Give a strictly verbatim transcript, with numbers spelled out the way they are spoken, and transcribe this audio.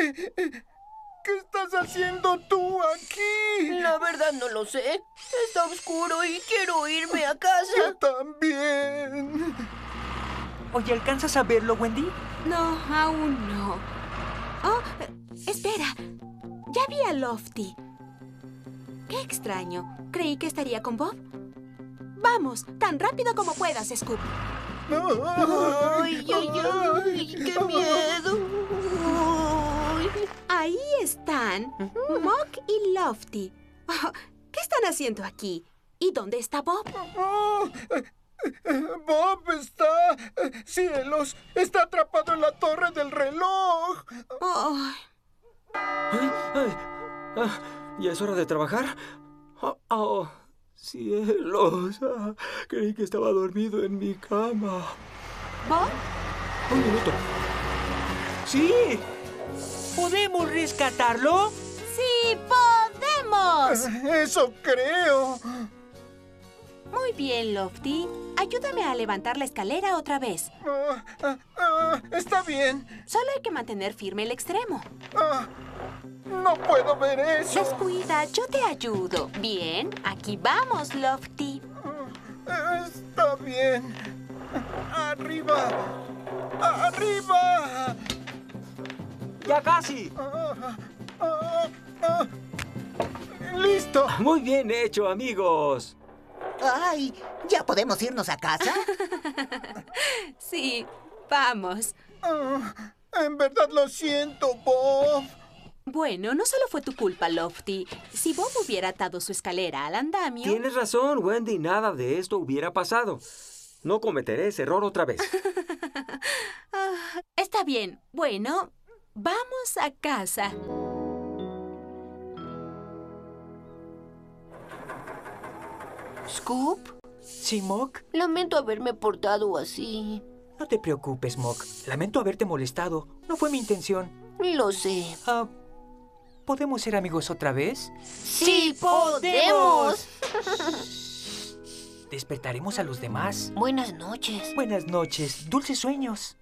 ¿Qué estás haciendo tú aquí? La verdad no lo sé. Está oscuro y quiero irme a casa. Yo también. Oye, ¿alcanzas a verlo, Wendy? No, aún no. Oh, espera. Ya vi a Lofty. Qué extraño. Creí que estaría con Bob. Vamos, tan rápido como puedas, Scoop. ¡Ay, ay, ay! ¡Qué miedo! Ay. Ahí están Muck y Lofty. Oh, ¿qué están haciendo aquí? ¿Y dónde está Bob? Oh, Bob está... ¡Cielos! ¡Está atrapado en la torre del reloj! Oh, Ay, ay, ah, ¿ya es hora de trabajar? Oh, oh, cielos. Ah, creí que estaba dormido en mi cama. ¿Bob? Un minuto. ¡Sí! ¿Podemos rescatarlo? ¡Sí, podemos! ¡Eso creo! Muy bien, Lofty. Ayúdame a levantar la escalera otra vez. Ah, ah, ah, está bien. Solo hay que mantener firme el extremo. Ah, no puedo ver eso. Descuida, yo te ayudo. Bien, aquí vamos, Lofty. Ah, está bien. ¡Arriba! ¡Arriba! ¡Ya casi! Ah, ah, ah. ¡Listo! Muy bien hecho, amigos. ¡Ay! ¿Ya podemos irnos a casa? Sí, vamos. Ah, en verdad lo siento, Bob. Bueno, no solo fue tu culpa, Lofty. Si Bob hubiera atado su escalera al andamio... Tienes razón, Wendy. Nada de esto hubiera pasado. No cometeré ese error otra vez. Ah, está bien. Bueno, vamos a casa. ¿Scoop? ¿Sí, Muck? Lamento haberme portado así. No te preocupes, Muck. Lamento haberte molestado. No fue mi intención. Lo sé. Ah, ¿podemos ser amigos otra vez? ¡Sí podemos! Despertaremos a los demás. Buenas noches. Buenas noches. Dulces sueños.